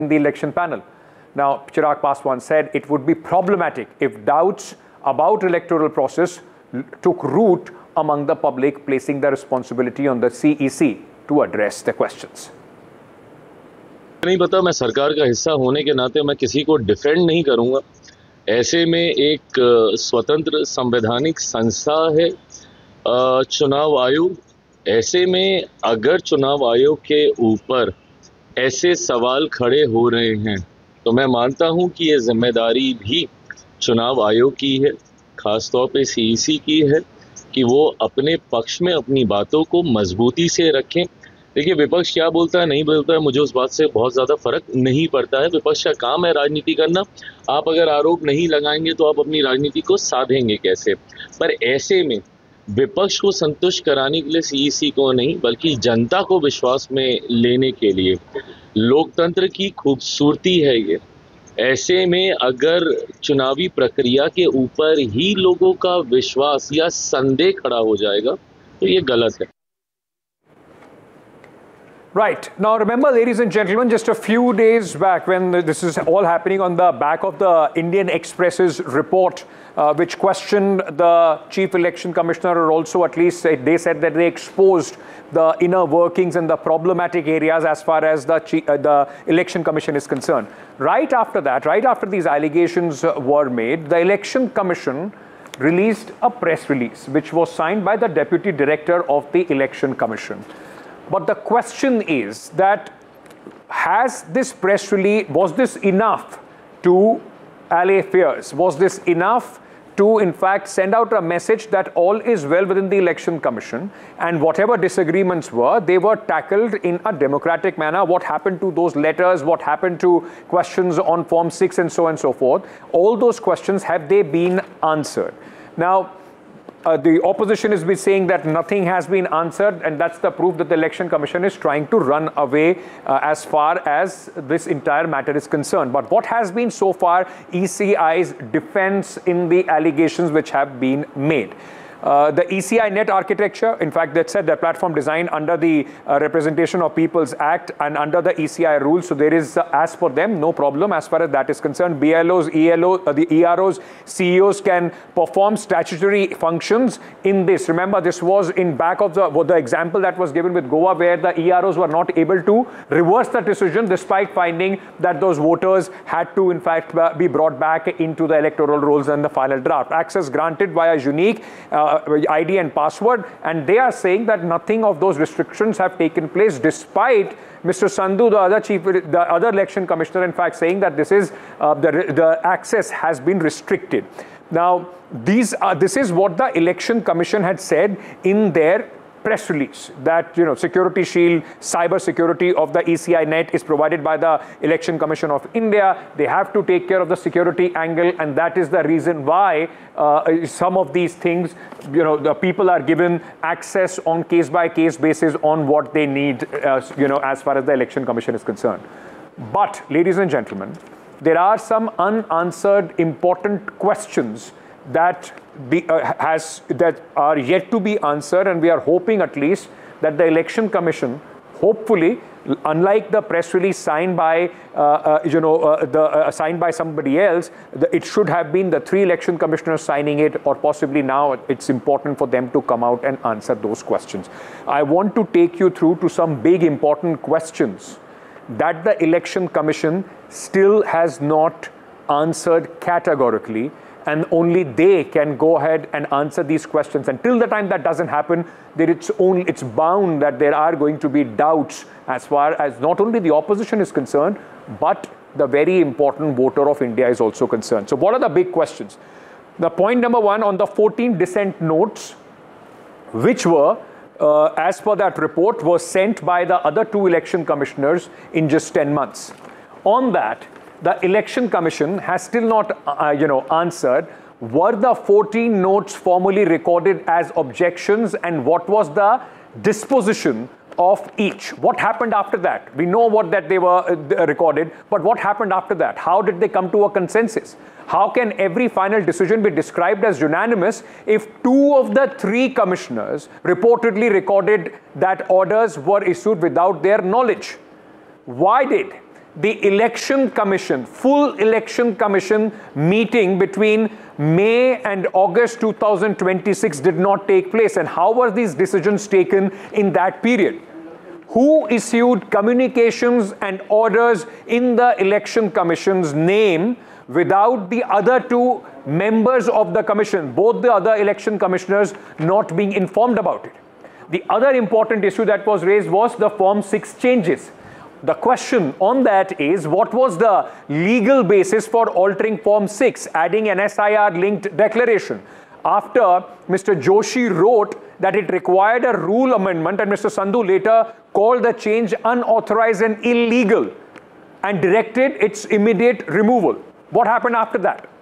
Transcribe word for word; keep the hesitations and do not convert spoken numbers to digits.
the election panel. Now, Chirag Paswan said it would be problematic if doubts about electoral process took root among the public, placing the responsibility on the C E C to address the questions. नहीं पता, मैं सरकार का हिस्सा होने के नाते मैं किसी को डिफेंड नहीं करूंगा। ऐसे में एक स्वतंत्र संवैधानिक संस्था है चुनाव आयोग। ऐसे में अगर चुनाव आयोग के ऊपर ऐसे सवाल खड़े हो रहे हैं तो मैं मानता हूं कि ये जिम्मेदारी भी चुनाव आयोग की है, खासतौर पे सीईसी की है कि वो अपने पक्ष में अपनी बातों को मजबूती से रखें। देखिए, विपक्ष क्या बोलता है नहीं बोलता है मुझे उस बात से बहुत ज़्यादा फर्क नहीं पड़ता है। विपक्ष का काम है राजनीति करना। आप अगर आरोप नहीं लगाएंगे तो आप अपनी राजनीति को साधेंगे कैसे? पर ऐसे में विपक्ष को संतुष्ट कराने के लिए सीईसी को नहीं बल्कि जनता को विश्वास में लेने के लिए लोकतंत्र की खूबसूरती है ये। ऐसे में अगर चुनावी प्रक्रिया के ऊपर ही लोगों का विश्वास या संदेह खड़ा हो जाएगा तो ये गलत है। Right. Now, remember, ladies and gentlemen, just a few days back when this is all happening on the back of the Indian Express's report, uh, which questioned the Chief Election Commissioner, or also at least they said that they exposed the inner workings and the problematic areas as far as the, uh, the Election Commission is concerned. Right after that, right after these allegations were made, the Election Commission released a press release, which was signed by the Deputy Director of the Election Commission. But the question is that has this press release, was this enough to allay fears? Was this enough to in fact send out a message that all is well within the Election Commission and whatever disagreements were, they were tackled in a democratic manner? What happened to those letters? What happened to questions on Form six and so on and so forth? All those questions, have they been answered? Now, Uh, the opposition has been saying that nothing has been answered, and that's the proof that the Election Commission is trying to run away uh, as far as this entire matter is concerned. But what has been so far E C I's defense in the allegations which have been made? Uh, the E C I net architecture, in fact, they said the platform designed under the uh, Representation of People's Act and under the E C I rules. So there is, uh, as for them, no problem as far as that is concerned. B L Os, E L Os, uh, the E R Os, C E Os can perform statutory functions in this. Remember, this was in back of the, well, the example that was given with Goa, where the E R Os were not able to reverse the decision despite finding that those voters had to, in fact, uh, be brought back into the electoral rolls and the final draft. Access granted via unique uh, I D and password, and they are saying that nothing of those restrictions have taken place, despite Mister Sandhu, the other chief, the other election commissioner, in fact, saying that this is uh, the the access has been restricted. Now, these are, this is what the Election Commission had said in their press release, that, you know, security shield, cyber security of the E C I net is provided by the Election Commission of India. They have to take care of the security angle, and that is the reason why uh, some of these things, you know, the people are given access on case by case basis on what they need, uh, you know, as far as the Election Commission is concerned. But, ladies and gentlemen, there are some unanswered important questions that be, uh, has that are yet to be answered, and we are hoping at least that the Election Commission, hopefully, unlike the press release signed by uh, uh, you know uh, the uh, signed by somebody else, the, it should have been the three election commissioners signing it, or possibly now it's important for them to come out and answer those questions. I want to take you through to some big important questions that the Election Commission still has not answered categorically, and only they can go ahead and answer these questions. Until the time that doesn't happen, there it's only it's bound that there are going to be doubts as far as not only the opposition is concerned, but the very important voter of India is also concerned. So what are the big questions? The point number one, on the fourteen dissent notes, which were, uh, as per that report, were sent by the other two election commissioners in just ten months. On that, the Election Commission has still not, uh, you know, answered, were the fourteen notes formally recorded as objections, and what was the disposition of each? What happened after that? We know what that they were uh, recorded, but what happened after that? How did they come to a consensus? How can every final decision be described as unanimous if two of the three commissioners reportedly recorded that orders were issued without their knowledge? Why did the election commission, full election commission meeting between May and August two thousand twenty-six did not take place. And how were these decisions taken in that period? Who issued communications and orders in the election commission's name without the other two members of the commission, both the other election commissioners, not being informed about it? The other important issue that was raised was the Form six changes. The question on that is, what was the legal basis for altering Form six, adding an S I R-linked declaration? After Mister Joshi wrote that it required a rule amendment, and Mister Sandhu later called the change unauthorized and illegal and directed its immediate removal. What happened after that?